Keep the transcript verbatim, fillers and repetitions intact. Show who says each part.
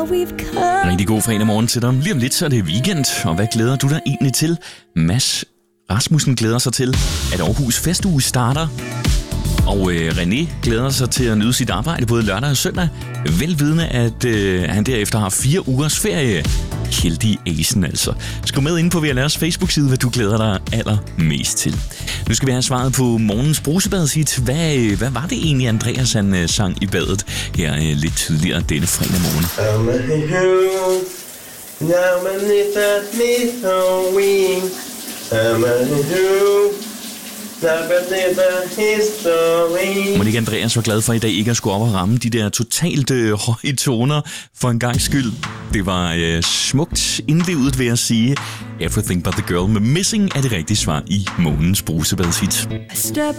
Speaker 1: we've come.
Speaker 2: Rigtig god fredag morgen til dig. Lige om lidt, så er det weekend. Og hvad glæder du dig egentlig til? Mads Rasmussen glæder sig til, at Aarhus Festuge starter. Og øh, René glæder sig til at nyde sit arbejde både lørdag og søndag. Velvidende, at øh, han derefter har fire ugers ferie. Heldig Asen altså. Skriv med ind på V L R's Facebook-side, hvad du glæder dig allermest til. Nu skal vi have svaret på morgens brusebadet. Hvad, hvad var det egentlig, Andreas han øh, sang i badet her øh, lidt tidligere denne fredag morgen? Monika Andreas var glad for i dag ikke at skulle op og ramme de der totalt øh, høje toner for en gang skyld. Det var øh, smukt indlevet, vil jeg sige. Everything But The Girl med Missing er det rigtige svar i morgens brusebadet.